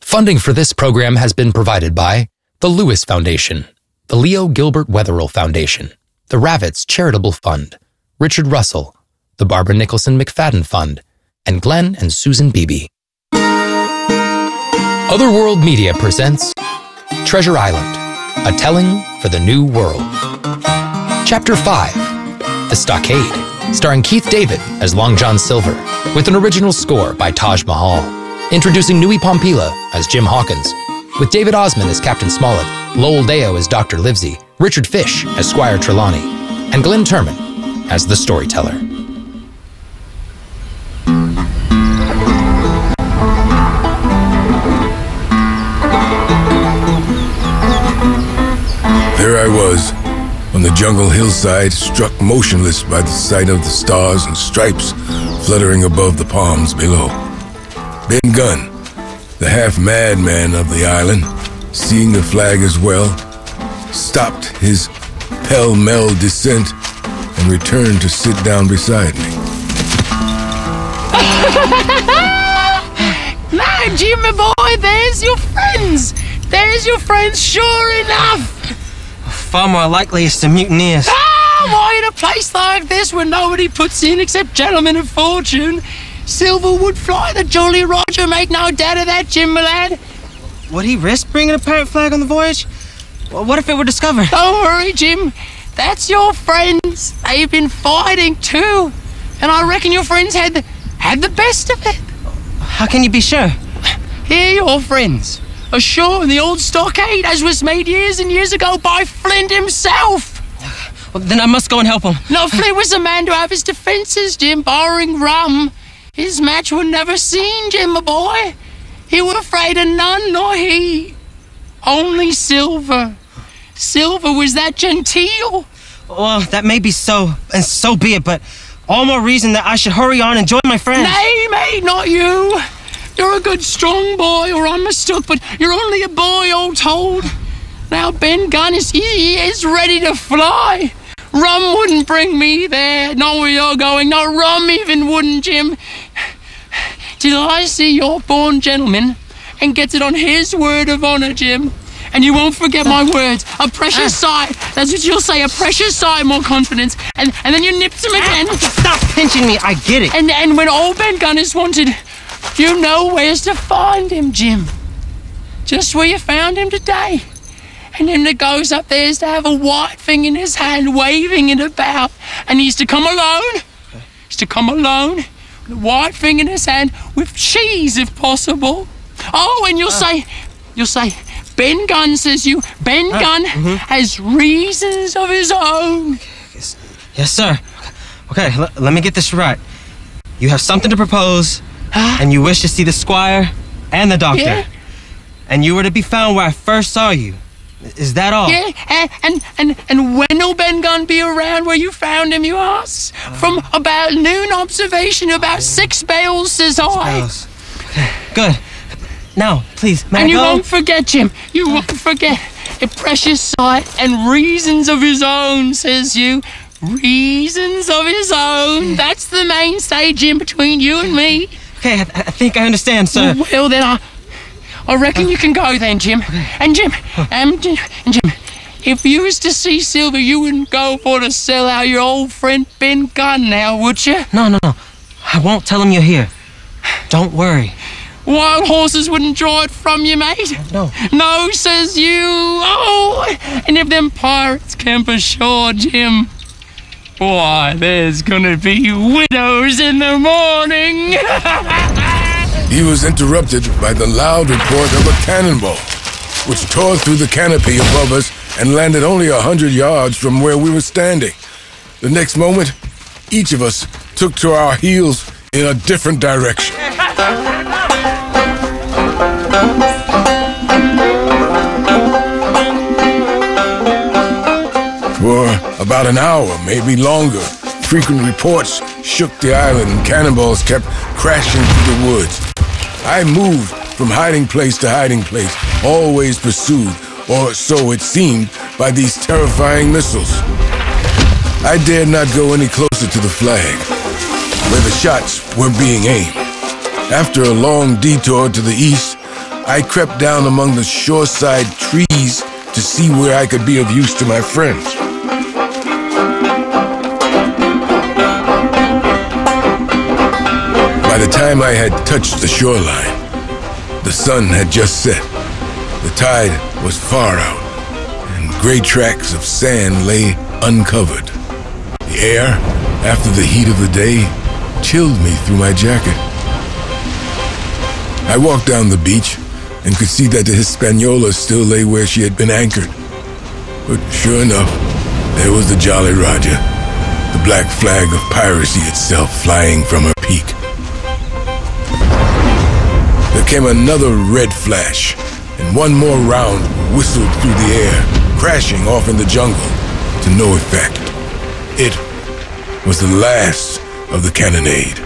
Funding for this program has been provided by the Lewis Foundation, the Leo Gilbert Wetherill Foundation, the Ravitz Charitable Fund, Richard Russell, the Barbara Nicholson McFadden Fund, and Glenn and Susan Beebe. Otherworld Media presents Treasure Island, a telling for the new world. Chapter 5, The Stockade, starring Keith David as Long John Silver, with an original score by Taj Mahal. Introducing Nui Pompila as Jim Hawkins, with David Osmond as Captain Smollett, Lowell Deo as Dr. Livesey, Richard Fish as Squire Trelawney, and Glenn Turman as the storyteller. There I was, on the jungle hillside, struck motionless by the sight of the stars and stripes fluttering above the palms below. Ben Gunn, the half-mad man of the island, seeing the flag as well, stopped his pell-mell descent and returned to sit down beside me. Now, Jimmy boy, there's your friends. There's your friends, sure enough. Far more likely it's the mutineers. Why in a place like this where nobody puts in except gentlemen of fortune? Silver would fly the Jolly Roger, make no doubt of that, Jim, my lad. Would he risk bringing a pirate flag on the voyage? Well, what if it were discovered? Don't worry, Jim. That's your friends. They've been fighting too. And I reckon your friends had the best of it. How can you be sure? Here, your friends. Ashore in the old stockade, as was made years and years ago by Flint himself. Well, then I must go and help him. No, Flint was a man to have his defences, Jim, barring rum. His match were never seen, Jim, my boy. He were afraid of none, nor he. Only Silver. Silver was that genteel. Well, that may be so, and so be it, but all more reason that I should hurry on and join my friends. Nay, mate, not you. You're a good, strong boy, or I'm mistook, but you're only a boy, all told. Now, Ben Gunn he is ready to fly. Rum wouldn't bring me there, not where you're going. No, rum even wouldn't, Jim. Till I see your born gentleman and gets it on his word of honour, Jim. And you won't forget my words. A precious sight. That's what you'll say, a precious sight, more confidence. And then you nipped him again. Stop pinching me, I get it. And when old Ben Gunn is wanted, you know where's to find him, Jim. Just where you found him today. And him that goes up there is to have a white thing in his hand, waving it about. And he's to come alone. He's to come alone, with a white thing in his hand, with cheese if possible. Oh, and you'll say, Ben Gunn says you, Ben Gunn has reasons of his own. Yes, sir. Okay, let me get this right. You have something to propose, and you wish to see the squire and the doctor. Yeah. And you were to be found where I first saw you. Is that all? Yeah, and when will Ben Gunn be around where you found him, you ask? From about noon observation, about 6 bells, says I. Okay, good. Now, please, may I And you go? won't forget, Jim. You won't forget. A precious sight and reasons of his own, says you. Reasons of his own. That's the mainstay, Jim, between you and me. Okay, I think I understand, sir. Well, then I reckon you can go then, Jim. And Jim, if you was to see Silver, you wouldn't go for to sell out your old friend Ben Gunn now, would you? No. I won't tell him you're here. Don't worry. Wild horses wouldn't draw it from you, mate. No. No, says you. Oh, and if them pirates camp ashore, Jim, why, there's gonna be widows in the morning. He was interrupted by the loud report of a cannonball, which tore through the canopy above us and landed only 100 yards from where we were standing. The next moment, each of us took to our heels in a different direction. For about an hour, maybe longer, frequent reports shook the island and cannonballs kept crashing through the woods. I moved from hiding place to hiding place, always pursued, or so it seemed, by these terrifying missiles. I dared not go any closer to the flag, where the shots were being aimed. After a long detour to the east, I crept down among the shoreside trees to see where I could be of use to my friends. By the time I had touched the shoreline, the sun had just set. The tide was far out, and gray tracts of sand lay uncovered. The air, after the heat of the day, chilled me through my jacket. I walked down the beach and could see that the Hispaniola still lay where she had been anchored. But sure enough, there was the Jolly Roger, the black flag of piracy itself flying from her peak. There came another red flash, and one more round whistled through the air, crashing off in the jungle to no effect. It was the last of the cannonade.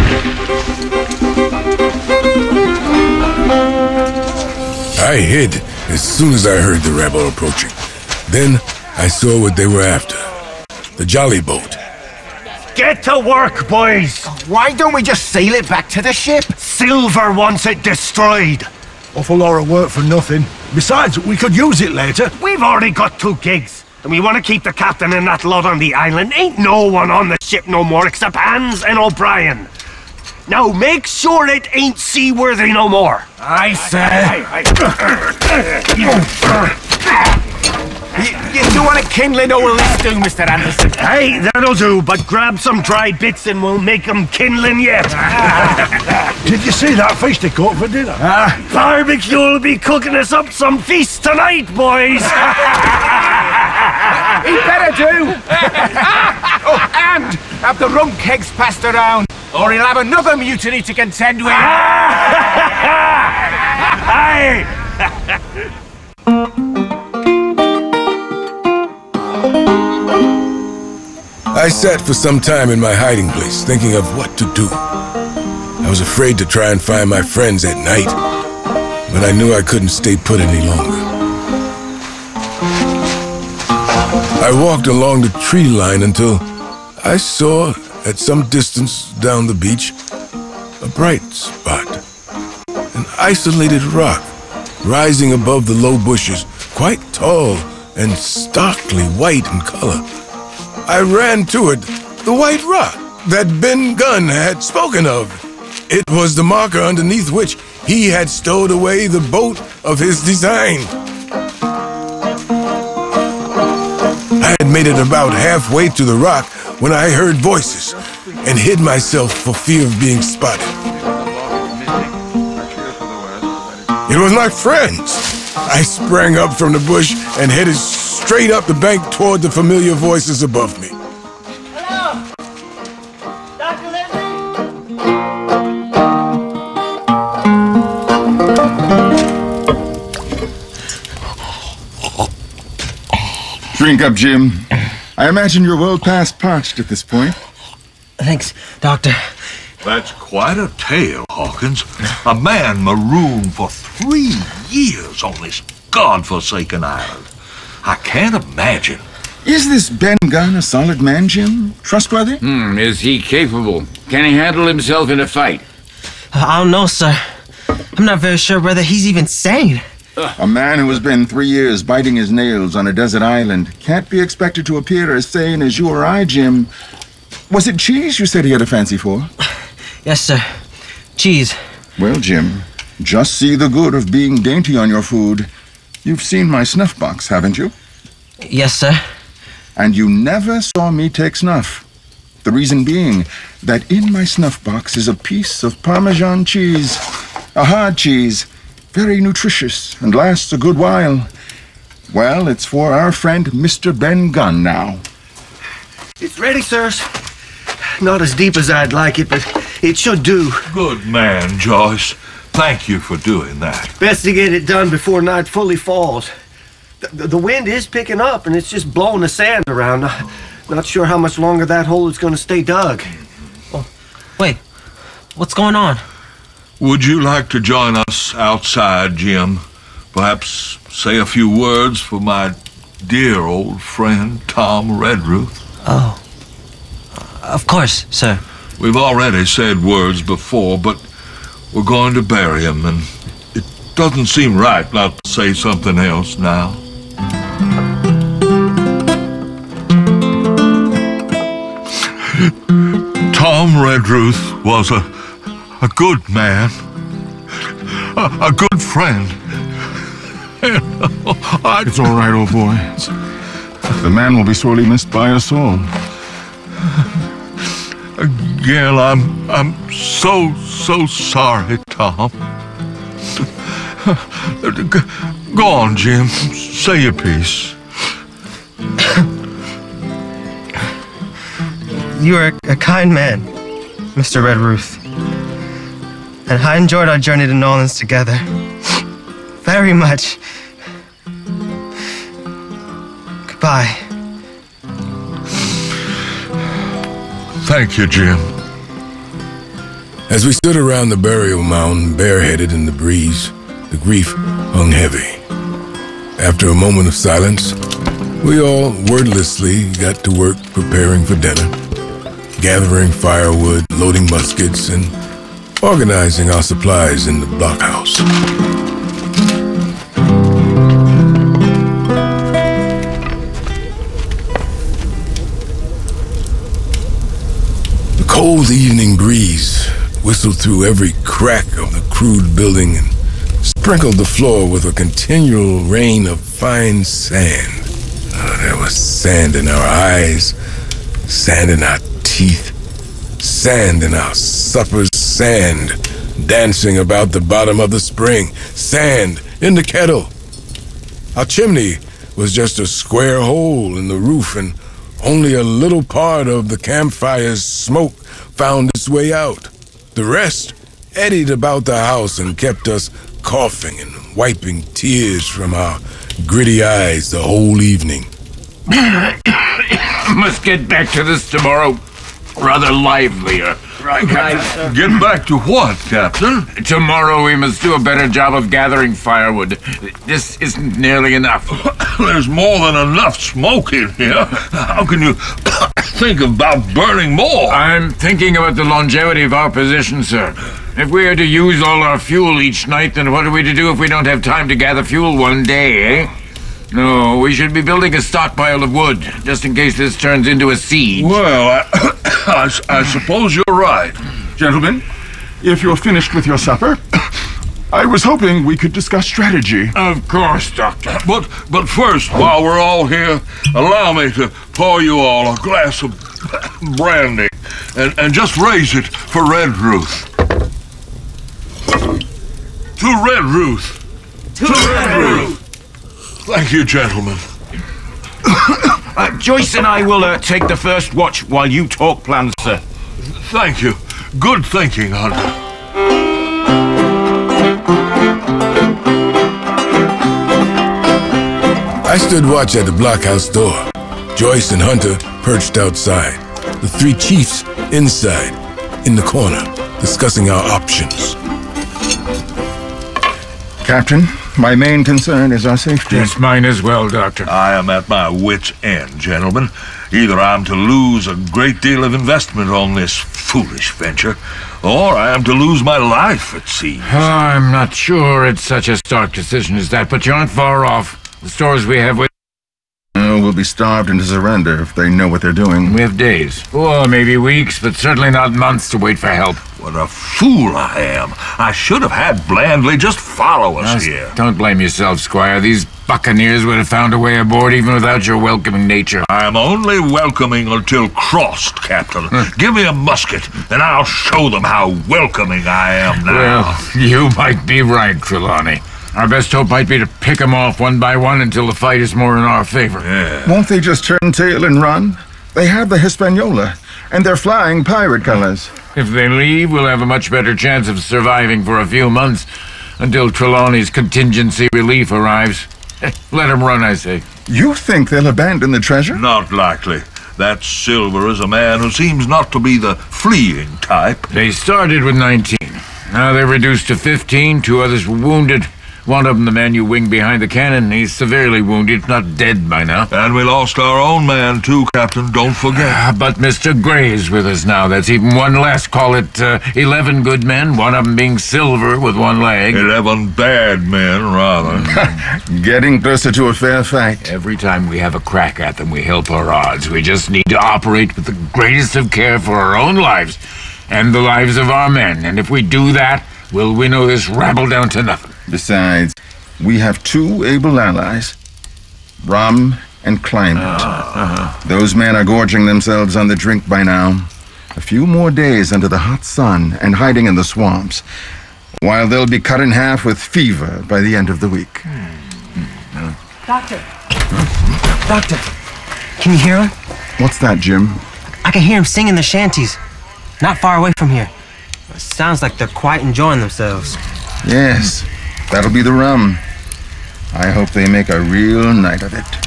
I hid as soon as I heard the rabble approaching. Then I saw what they were after. The jolly boat. Get to work, boys! Why don't we just sail it back to the ship? Silver wants it destroyed. Awful lot of work for nothing. Besides, we could use it later. We've already got 2 gigs, and we want to keep the captain and that lot on the island. Ain't no one on the ship no more except Hans and O'Brien. Now make sure it ain't seaworthy no more. Aye, sir. You do want to kindling all this do, Mr. Anderson? Hey, that'll do, but grab some dry bits and we'll make 'em kindling yet. Did you see that fish they caught for dinner? Barbecue'll be cooking us up some feast tonight, boys. He better do. Oh, and have the rum kegs passed around, or he'll have another mutiny to contend with. Aye. I sat for some time in my hiding place, thinking of what to do. I was afraid to try and find my friends at night, but I knew I couldn't stay put any longer. I walked along the tree line until I saw, at some distance down the beach, a bright spot. An isolated rock, rising above the low bushes, quite tall and starkly white in color. I ran to it, the white rock that Ben Gunn had spoken of. It was the marker underneath which he had stowed away the boat of his design. I had made it about halfway to the rock when I heard voices and hid myself for fear of being spotted. It was my friends. I sprang up from the bush and headed straight up the bank toward the familiar voices above me. Hello? Dr. Leslie? Drink up, Jim. I imagine you're well past parched at this point. Thanks, Doctor. That's quite a tale, Hawkins. A man marooned for 3 years on this godforsaken island. I can't imagine. Is this Ben Gunn a solid man, Jim? Trustworthy? Is he capable? Can he handle himself in a fight? I don't know, sir. I'm not very sure whether he's even sane. A man who has been 3 years biting his nails on a desert island can't be expected to appear as sane as you or I, Jim. Was it cheese you said he had a fancy for? Yes, sir. Cheese. Well, Jim, just see the good of being dainty on your food. You've seen my snuff box, haven't you? Yes, sir. And you never saw me take snuff. The reason being that in my snuff box is a piece of Parmesan cheese. A hard cheese, very nutritious and lasts a good while. Well, it's for our friend Mr. Ben Gunn now. It's ready, sirs. Not as deep as I'd like it, but it should do. Good man, Joyce. Thank you for doing that. Best to get it done before night fully falls. The wind is picking up, and it's just blowing the sand around. Not sure how much longer that hole is going to stay dug. Oh, wait. What's going on? Would you like to join us outside, Jim? Perhaps say a few words for my dear old friend, Tom Redruth? Oh. Of course, sir. We've already said words before, but we're going to bury him, and it doesn't seem right not to say something else now. Tom Redruth was a good man, a good friend. It's all right, old boy. The man will be sorely missed by us all. Again, I'm so sorry, Tom. Go on, Jim. Say your piece. You are a kind man, Mr. Redruth. And I enjoyed our journey to Nolans together. Very much. Goodbye. Thank you, Jim. As we stood around the burial mound, bareheaded in the breeze, the grief hung heavy. After a moment of silence, we all wordlessly got to work preparing for dinner, gathering firewood, loading muskets, and organizing our supplies in the blockhouse. The cold evening breeze whistled through every crack of the crude building and sprinkled the floor with a continual rain of fine sand. There was sand in our eyes, sand in our teeth, sand in our suppers, sand dancing about the bottom of the spring, sand in the kettle. Our chimney was just a square hole in the roof, and only a little part of the campfire's smoke found its way out. The rest eddied about the house and kept us coughing and wiping tears from our gritty eyes the whole evening. Must get back to this tomorrow rather livelier. Right, Captain? Get back to what, Captain? Tomorrow we must do a better job of gathering firewood. This isn't nearly enough. There's more than enough smoke in here. How can you think about burning more? I'm thinking about the longevity of our position, sir. If we are to use all our fuel each night, then what are we to do if we don't have time to gather fuel one day, eh? No, we should be building a stockpile of wood, just in case this turns into a siege. Well, I suppose you're right. Gentlemen, if you're finished with your supper, I was hoping we could discuss strategy. Of course, Doctor. But first, while we're all here, allow me to pour you all a glass of brandy and just raise it for Redruth. To Redruth. To Redruth. Thank you, gentlemen. Joyce and I will take the first watch while you talk plans, sir. Thank you. Good thinking, Hunter. I stood watch at the blockhouse door. Joyce and Hunter perched outside. The three chiefs inside, in the corner, discussing our options. Captain, my main concern is our safety. Yes, mine as well, Doctor. I am at my wit's end, gentlemen. Either I'm to lose a great deal of investment on this foolish venture, or I am to lose my life at sea. I'm not sure it's such a stark decision as that, but you aren't far off. The stores we have with... We'll be starved into surrender if they know what they're doing. We have days, or maybe weeks, but certainly not months to wait for help. What a fool I am. I should have had Blandley just follow us here. Don't blame yourself, Squire. These buccaneers would have found a way aboard even without your welcoming nature. I'm only welcoming until crossed, Captain. Give me a musket, and I'll show them how welcoming I am now. Well, you might be right, Trelawney. Our best hope might be to pick them off one by one until the fight is more in our favor. Yeah. Won't they just turn tail and run? They have the Hispaniola, and they're flying pirate colors. If they leave, we'll have a much better chance of surviving for a few months until Trelawney's contingency relief arrives. Let them run, I say. You think they'll abandon the treasure? Not likely. That Silver is a man who seems not to be the fleeing type. They started with 19. Now they're reduced to 15. 2 others were wounded. One of them, the man you winged behind the cannon, he's severely wounded, not dead by now. And we lost our own man, too, Captain. Don't forget. But Mr. Gray's with us now. That's even one less. Call it 11 good men, one of them being Silver with one leg. 11 bad men, rather. Getting closer to a fair fight. Every time we have a crack at them, we help our odds. We just need to operate with the greatest of care for our own lives and the lives of our men. And if we do that, we'll winnow this rabble down to nothing. Besides, we have 2 able allies, Rum and Climate. Those men are gorging themselves on the drink by now. A few more days under the hot sun and hiding in the swamps, while they'll be cut in half with fever by the end of the week. Doctor! Doctor! Can you hear him? What's that, Jim? I can hear him singing the shanties. Not far away from here. It sounds like they're quite enjoying themselves. Yes, that'll be the rum. I hope they make a real night of it.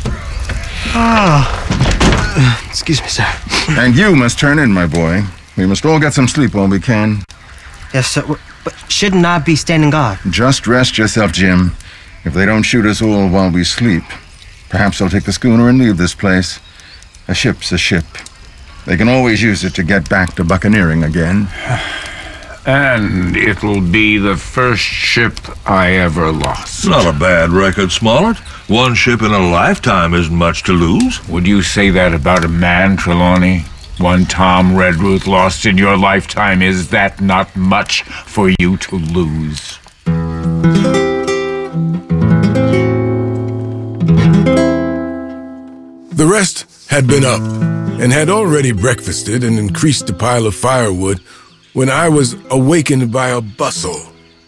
Excuse me, sir. And you must turn in, my boy. We must all get some sleep while we can. Yes, sir. But shouldn't I be standing guard? Just rest yourself, Jim. If they don't shoot us all while we sleep, perhaps they'll take the schooner and leave this place. A ship's a ship. They can always use it to get back to buccaneering again. And it'll be the first ship I ever lost. Not a bad record, Smollett. One ship in a lifetime isn't much to lose. Would you say that about a man, Trelawney? One Tom Redruth lost in your lifetime, is that not much for you to lose? The rest had been up and had already breakfasted and increased a pile of firewood when I was awakened by a bustle.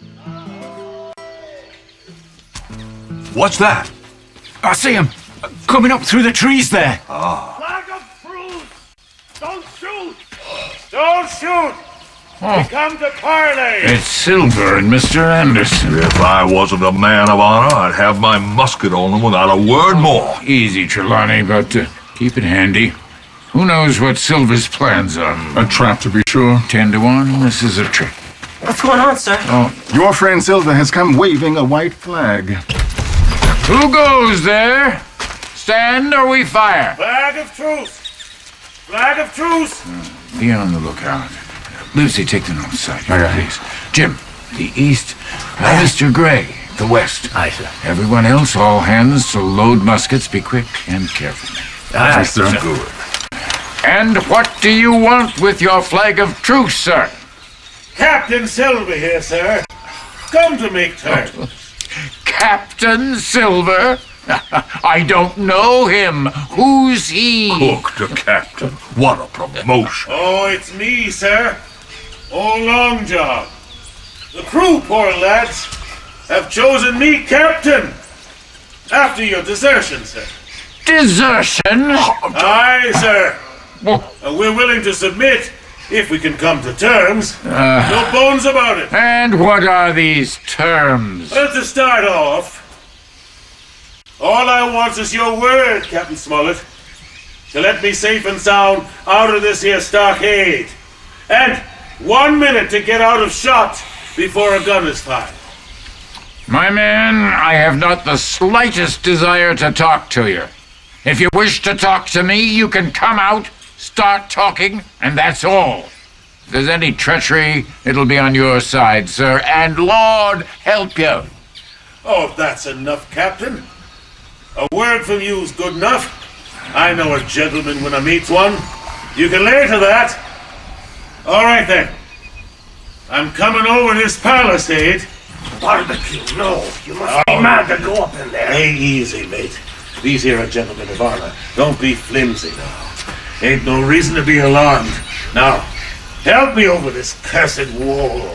What's that? I see him coming up through the trees there. Flag of truce! Don't shoot! Don't shoot! We come to parley! It's Silver and Mr. Anderson. If I wasn't a man of honor, I'd have my musket on them without a word more. Easy, Trelawney, but keep it handy. Who knows what Silver's plans are? A trap, to be sure. 10 to 1, this is a trick. What's going on, sir? Your friend Silver has come waving a white flag. Who goes there? Stand or we fire? Flag of truce! Flag of truce! Be on the lookout. Lucy, take the north side, please. Jim, the east. Mr. Gray, the west. Aye, sir. Everyone else, all hands to load muskets. Be quick and careful. Aye, sir. Good. And what do you want with your flag of truce, sir? Captain Silver here, sir. Come to make terms. Captain Silver? I don't know him. Who's he? Cook to captain. What a promotion. Oh, it's me, sir. Old Long John. The crew, poor lads, have chosen me captain. After your desertion, sir. Desertion? Aye, sir. We're willing to submit if we can come to terms. No bones about it. And what are these terms? Well, to start off, all I want is your word, Captain Smollett, to let me safe and sound out of this here stockade. And 1 minute to get out of shot before a gun is fired. My man, I have not the slightest desire to talk to you. If you wish to talk to me, you can come out, start talking, and that's all. If there's any treachery, it'll be on your side, sir, and Lord help you. Oh, that's enough, Captain. A word from you's good enough. I know a gentleman when I meet one. You can lay to that. All right, then. I'm coming over this palisade. Barbecue, no. You must be mad to go up in there. Hey, easy, mate. These here are gentlemen of honor. Don't be flimsy now. Ain't no reason to be alarmed. Now, help me over this cursed wall.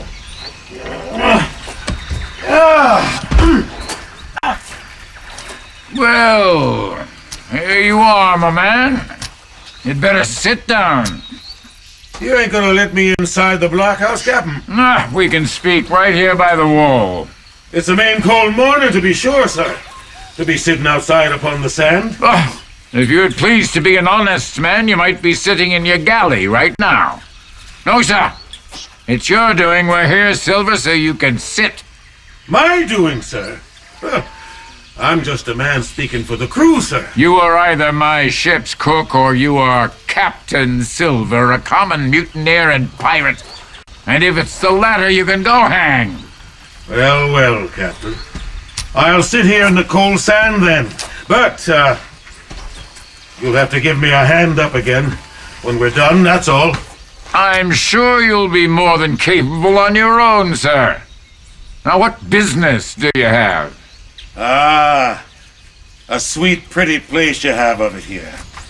Well, here you are, my man. You'd better sit down. You ain't gonna let me inside the blockhouse, Captain? We can speak right here by the wall. It's a main cold morning, to be sure, sir. To be sitting outside upon the sand. If you'd please to be an honest man, you might be sitting in your galley right now. No, sir. It's your doing. We're here, Silver, so you can sit. My doing, sir? I'm just a man speaking for the crew, sir. You are either my ship's cook or you are Captain Silver, a common mutineer and pirate. And if it's the latter, you can go hang. Well, well, Captain. I'll sit here in the cold sand then. But, you'll have to give me a hand up again when we're done, that's all. I'm sure you'll be more than capable on your own, sir. Now, what business do you have? Ah, a sweet, pretty place you have of it here.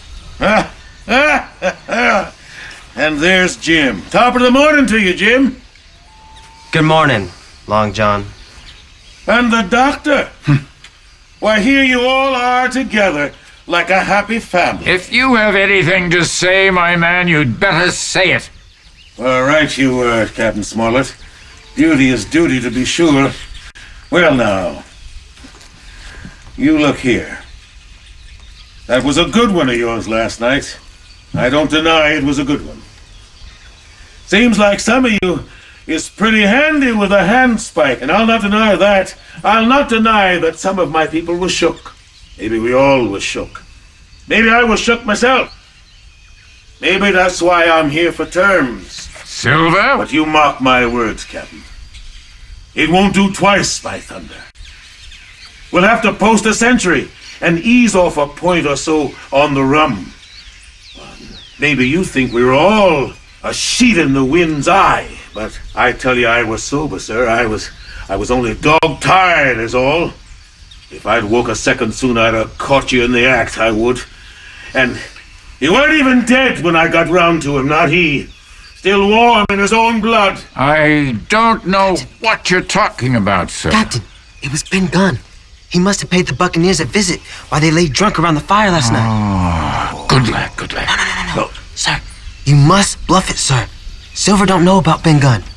And there's Jim. Top of the morning to you, Jim. Good morning, Long John. And the doctor. Why, here you all are together like a happy family. If you have anything to say, my man, you'd better say it. All right, you were, Captain Smollett. Duty is duty, to be sure. Well, now, you look here. That was a good one of yours last night. I don't deny it was a good one. Seems like some of you is pretty handy with a handspike, and I'll not deny that. I'll not deny that some of my people was shook. Maybe we all was shook. Maybe I was shook myself. Maybe that's why I'm here for terms. Silver? But you mark my words, Captain. It won't do twice, by thunder. We'll have to post a sentry and ease off a point or so on the rum. Maybe you think we're all a sheet in the wind's eye, but I tell you I was sober, sir. I was only dog-tired, is all. If I'd woke a second soon, I'd have caught you in the act, I would. And he weren't even dead when I got round to him, not he. Still warm in his own blood. I don't know what you're talking about, sir. Captain, it was Ben Gunn. He must have paid the Buccaneers a visit while they lay drunk around the fire last night. Oh, good lad, good lad. No. Sir, you must bluff it, sir. Silver don't know about Ben Gunn.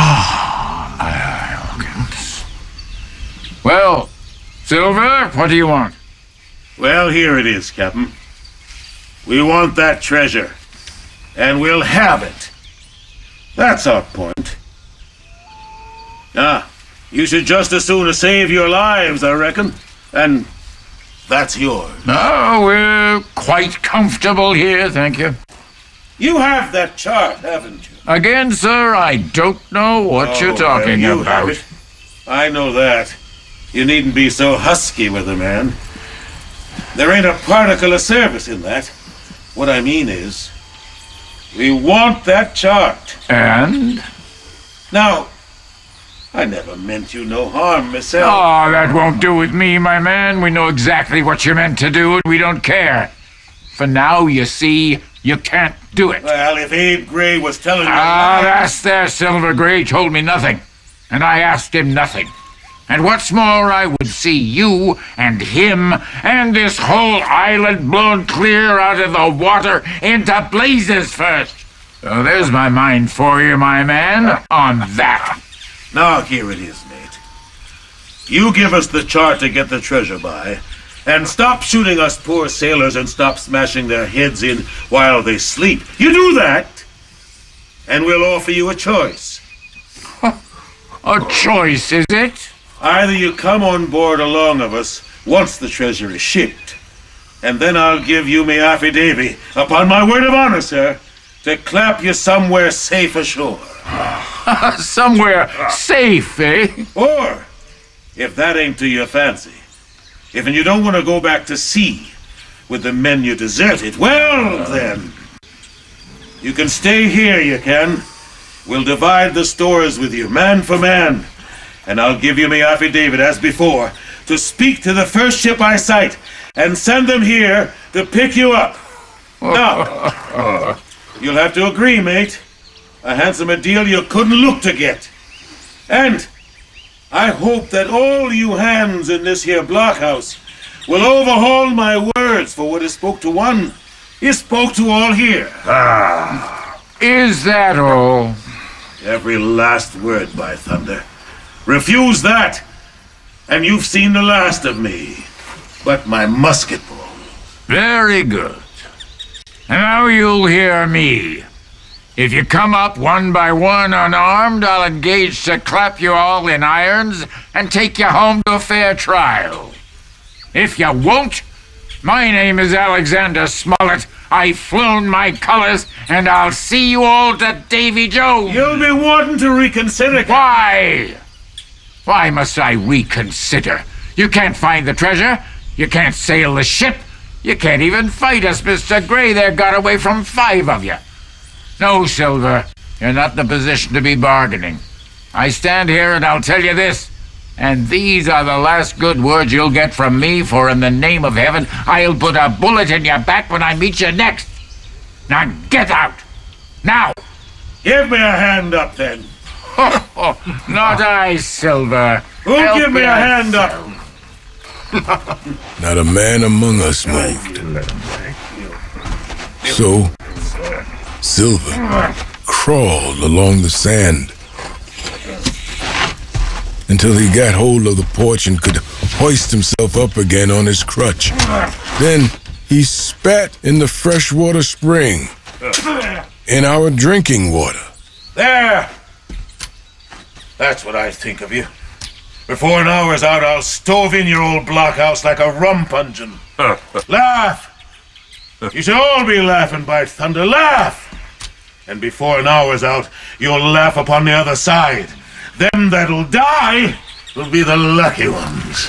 Okay. Well, Silver, what do you want? Well, here it is, Captain. We want that treasure, and we'll have it. That's our point. You should just as soon save your lives, I reckon. And that's yours. No, we're quite comfortable here, thank you. You have that chart, haven't you? Again, sir, I don't know what you're talking you about. Have it. I know that. You needn't be so husky with a man. There ain't a particle of service in that. What I mean is, we want that chart. And? Now, I never meant you no harm myself. Oh, that won't do with me, my man. We know exactly what you meant to do, and we don't care. For now, you see, you can't do it. Well, if Abe Gray was telling you... That's there, Silver Gray told me nothing. And I asked him nothing. And what's more, I would see you and him and this whole island blown clear out of the water into blazes first. So there's my mind for you, my man, on that. Now, here it is, mate. You give us the chart to get the treasure by, and stop shooting us poor sailors and stop smashing their heads in while they sleep. You do that, and we'll offer you a choice. A choice, is it? Either you come on board along of us once the treasure is shipped, and then I'll give you me affidavit, upon my word of honor, sir, to clap you somewhere safe ashore. Somewhere safe, eh? Or, if that ain't to your fancy, if you don't want to go back to sea with the men you deserted, well then, you can stay here, you can. We'll divide the stores with you, man for man, and I'll give you me affidavit, as before, to speak to the first ship I sight, and send them here to pick you up. Now, you'll have to agree, mate. A handsomer deal you couldn't look to get. And I hope that all you hands in this here blockhouse will overhaul my words, for what is spoke to one is spoke to all here. Is that all? Every last word, by thunder. Refuse that, and you've seen the last of me. But my musket ball. Very good. And now you'll hear me. If you come up one by one unarmed, I'll engage to clap you all in irons and take you home to a fair trial. If you won't, my name is Alexander Smollett. I've flown my colors, and I'll see you all to Davy Jones. You'll be wanting to reconsider. Why? Why must I reconsider? You can't find the treasure. You can't sail the ship. You can't even fight us, Mr. Grey. There got away from 5 of you. No, Silver, you're not in the position to be bargaining. I stand here and I'll tell you this, and these are the last good words you'll get from me, for in the name of heaven, I'll put a bullet in your back when I meet you next. Now get out! Now! Give me a hand up, then. Not I, Silver. Who'll give me a hand up? Not a man among us moved. So, Silver crawled along the sand until he got hold of the porch and could hoist himself up again on his crutch. Then he spat in the freshwater spring, in our drinking water. There! That's what I think of you. Before an hour's out, I'll stove in your old blockhouse like a rum puncheon. Laugh! You should all be laughing, by thunder. Laugh! And before an hour's out, you'll laugh upon the other side. Them that'll die will be the lucky ones.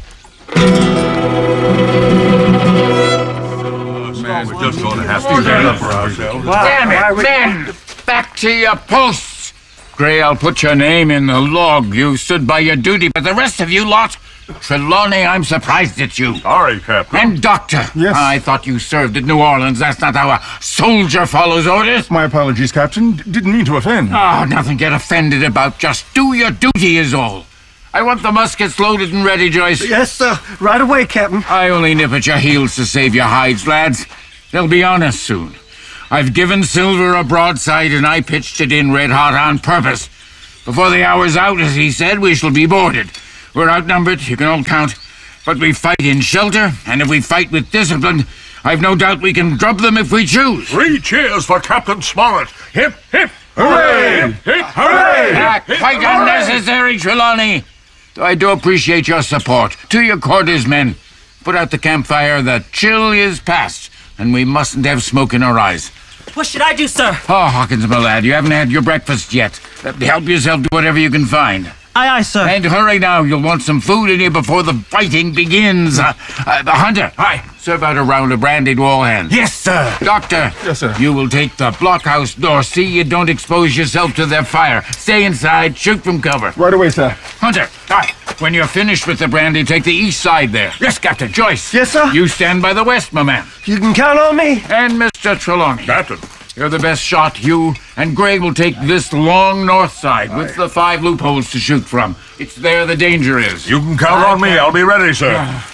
We're just going to have to stand up for ourselves. Damn it, men! Back to your posts! Grey, I'll put your name in the log. You stood by your duty, but the rest of you lot... Trelawney, I'm surprised at you. Sorry, Captain. And Doctor. Yes? I thought you served at New Orleans. That's not how a soldier follows orders. My apologies, Captain. Didn't mean to offend. Oh, nothing to get offended about. Just do your duty is all. I want the muskets loaded and ready, Joyce. Yes, sir. Right away, Captain. I only nip at your heels to save your hides, lads. They'll be on us soon. I've given Silver a broadside and I pitched it in red hot on purpose. Before the hour's out, as he said, we shall be boarded. We're outnumbered, you can all count. But we fight in shelter, and if we fight with discipline, I've no doubt we can drub them if we choose. 3 cheers for Captain Smollett. Hip, hip. Hooray! Hip, hip, hooray! Quite unnecessary, Trelawney. I do appreciate your support. To your quarters, men. Put out the campfire. The chill is past, and we mustn't have smoke in our eyes. What should I do, sir? Oh, Hawkins, my lad, you haven't had your breakfast yet. Help yourself to whatever you can find. Aye, aye, sir. And hurry now, you'll want some food in here before the fighting begins. Hunter, Aye. serve out a round of brandy to all hands. Yes, sir. Doctor. Yes, sir. You will take the blockhouse door. See you don't expose yourself to their fire. Stay inside, shoot from cover. Right away, sir. Hunter, when you're finished with the brandy, take the east side there. Yes, Captain. Joyce. Yes, sir. You stand by the west, my man. You can count on me. And Mr. Trelawney. Captain. You're the best shot. You and Grey will take this long north side with the 5 loopholes to shoot from. It's there the danger is. You can count on me. I'll be ready, sir.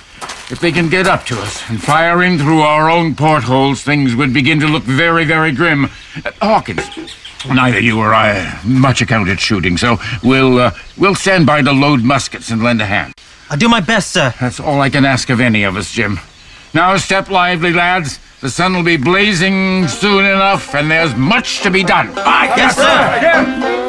If they can get up to us and fire in through our own portholes, things would begin to look very, very grim. Hawkins, neither you or I much account at shooting, so we'll stand by to load muskets and lend a hand. I'll do my best, sir. That's all I can ask of any of us, Jim. Now step lively, lads. The sun will be blazing soon enough, and there's much to be done. Yes, sir.